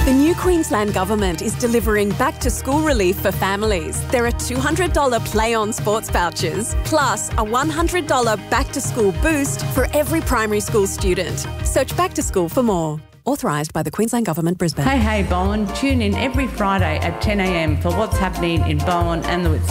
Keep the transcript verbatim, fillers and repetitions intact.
The new Queensland Government is delivering back-to-school relief for families. There are two hundred dollars Play-On sports vouchers, plus a one hundred dollars back-to-school boost for every primary school student. Search Back to School for more. Authorised by the Queensland Government, Brisbane. Hey, hey, Bowen. Tune in every Friday at ten a m for what's happening in Bowen and the Whitsundays.